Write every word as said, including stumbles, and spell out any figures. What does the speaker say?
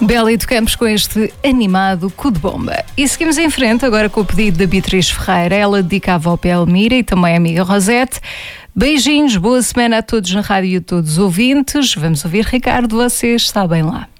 Bela e tocamos com este animado cu de bomba. E seguimos em frente agora com o pedido da Beatriz Ferreira. Ela dedicava ao Pelmira e também à amiga Rosete. Beijinhos, boa semana a todos na rádio e a todos os ouvintes. Vamos ouvir Ricardo, você está bem lá.